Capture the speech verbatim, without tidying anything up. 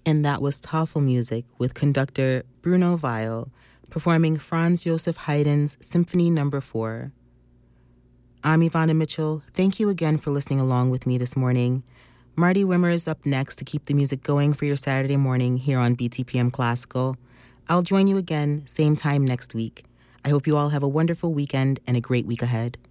And that was TOEFL Music with conductor Bruno Weil performing Franz Joseph Haydn's Symphony Number four. I'm Ivana Mitchell. Thank you again for listening along with me this morning. Marty Wimmer is up next to keep the music going for your Saturday morning here on B T P M Classical. I'll join you again, same time next week. I hope you all have a wonderful weekend and a great week ahead.